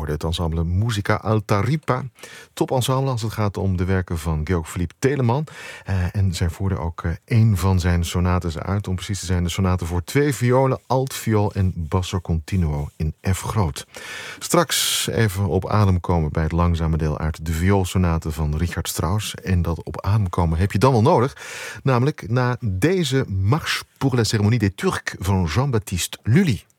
hoorde het ensemble Musica Altaripa. Topensemble als het gaat om de werken van Georg Philipp Telemann. En zij voerden ook een van zijn sonates uit. Om precies te zijn de sonate voor 2 violen, altviool en basso continuo in F groot. Straks even op adem komen bij het langzame deel uit de vioolsonate van Richard Strauss. En dat op adem komen heb je dan wel nodig. Namelijk na deze Marche pour la cérémonie des Turcs van Jean-Baptiste Lully.